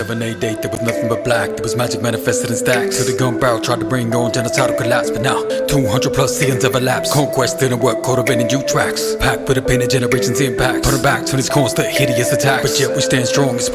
7-8 date, there was nothing but black. There was magic manifested in stacks. Till the gun barrel tried to bring on genocidal collapse. But now, 200 plus seasons have elapsed. Conquest didn't work, cultivating new tracks. Packed with a painted generation's impact. Put 'em back to these constant hideous attacks. But yet we stand strong.